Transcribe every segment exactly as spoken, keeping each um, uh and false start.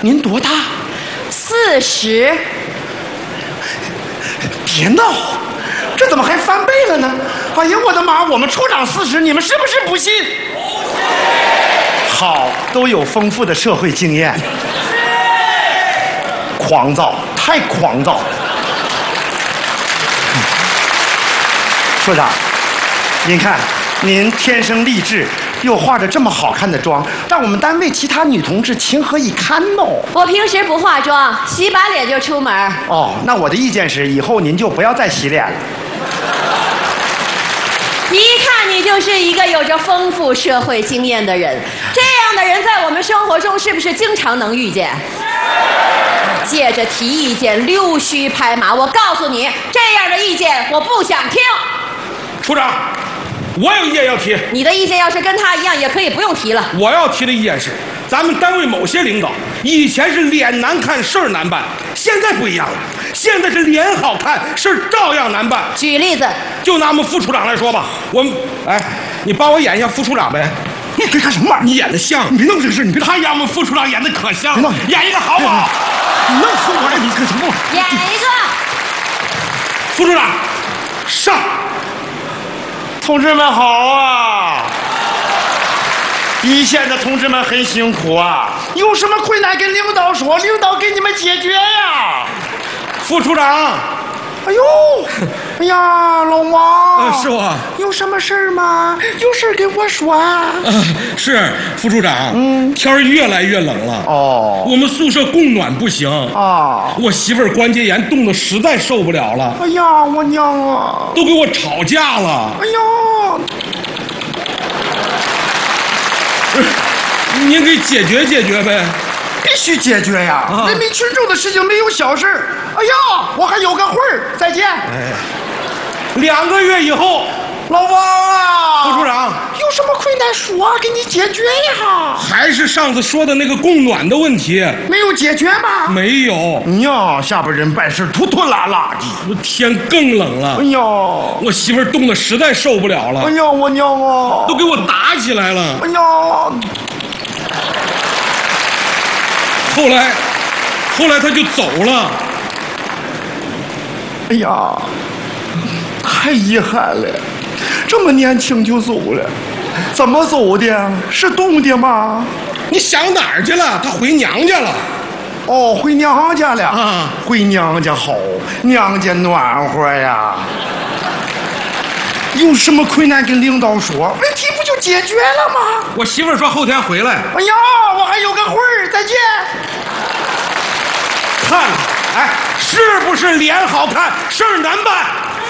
您多大？ 四十。 别闹，这怎么还翻倍了呢？哎呀，我的妈！我们处长四十，你们是不是不信？好，都有丰富的社会经验。狂躁，太狂躁。所长，您看，您天生丽质，又化着这么好看的妆，让我们单位其他女同志情何以堪哦？ 我平时不化妆，洗把脸就出门。 哦，那我的意见是，以后您就不要再洗脸了。 一看你就是一个有着丰富社会经验的人，这样的人在我们生活中是不是经常能遇见？借着提意见溜须拍马，我告诉你，这样的意见我不想听。 处长，我有意见要提。 你的意见要是跟他一样，也可以不用提了。 我要提的意见是，咱们单位某些领导以前是脸难看事儿难办，现在不一样了，现在是脸好看事儿照样难办。 举例子， 就拿我们副处长来说吧，我们，哎，你帮我演一下副处长呗。 你这干什么玩意儿？ 你演的像， 你别弄这个事，你别他演我们副处长演的可像了， 演一个好不好？ 你弄死我了！你干什么？ 演一个。 副处长，上。 同志们好啊！一线的同志们很辛苦啊，有什么困难跟领导说，领导给你们解决呀。 副处长， 哎呦，哎呀，老王， 呃、是我。 有什么事儿吗？有事儿跟我说啊。 呃、是副处长， 嗯， 天儿越来越冷了。哦，我们宿舍供暖不行啊，我媳妇儿关节炎冻得实在受不了了。 哎呀，我娘啊， 都跟我吵架了。 哎呀。 您给解决解决呗！ 必须解决呀！啊、人民群众的事情没有小事儿。哎呀，我还有个会儿，再见。哎， 两个月以后， 老王啊， 副处长有什么困难说，给你解决呀。 还是上次说的那个供暖的问题， 没有解决吗？ 没有。 呀，下边人办事拖拖拉拉的， 天更冷了。 哎呀， 我媳妇儿冻得实在受不了了。 哎呀，我娘啊， 都给我打起来了。 哎呀。 后来，后来他就走了。 哎呀，太遗憾了，这么年轻就走了，怎么走的？是冻的吗？ 你想哪儿去了？他回娘家了。 哦，回娘家了啊！ 回娘家好，娘家暖和呀。有什么困难跟领导说，问题不就解决了吗？ 我媳妇儿说后天回来。 哎呀，我还有个会儿，再见。 看看，哎，是不是脸好看事儿难办？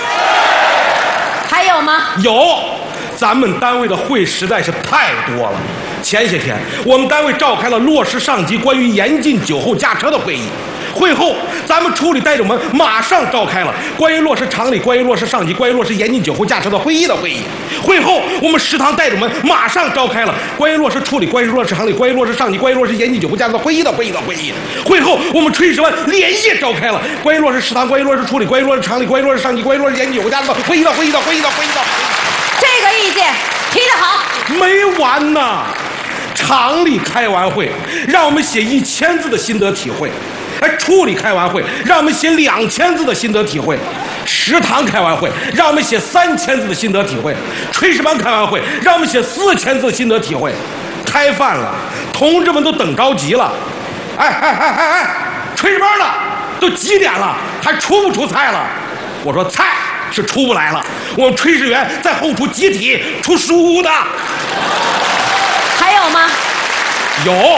还有吗？ 有，咱们单位的会实在是太多了。前些天我们单位召开了落实上级关于严禁酒后驾车的会议。会后，咱们处理代表们马上召开了关于落实厂里、关于落实上级、关于落实严禁酒后驾车的会议的会议。会后，我们食堂代表们马上召开了关于落实处理、关于落实厂里、关于落实上级、关于落实严禁酒后驾车的会议的会议的会议。会后，我们炊事班连夜召开了关于落实食堂、关于落实处理、关于落实厂里、关于落实上级、关于落实严禁酒后驾车的会议的会议的会议的会议的。 这个意见提得好， 没完呢。厂里开完会，让我们写一千字的心得体会。哎，处理开完会，让我们写两千字的心得体会；食堂开完会，让我们写三千字的心得体会；炊事班开完会，让我们写四千字的心得体会。开饭了，同志们都等着急了。哎哎哎哎哎，炊事班的都几点了，还出不出菜了？我说菜是出不来了，我们炊事员在后厨集体出书的。 还有吗？ 有，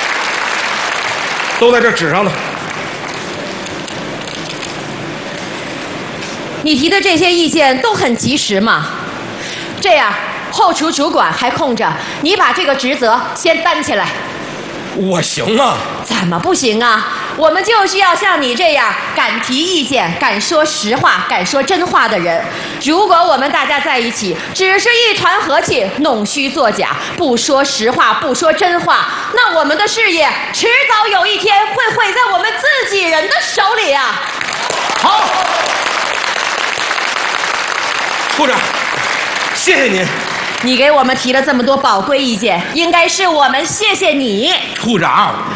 都在这纸上呢。 你提的这些意见都很及时嘛？这样，后厨主管还空着，你把这个职责先担起来。 我行啊？ 怎么不行啊？我们就需要像你这样敢提意见、敢说实话、敢说真话的人。如果我们大家在一起，只是一团和气，弄虚作假，不说实话，不说真话，那我们的事业迟早有一天会毁在我们自己人的手里啊！ 好，处长，谢谢您。 你给我们提了这么多宝贵意见，应该是我们谢谢你。 处长。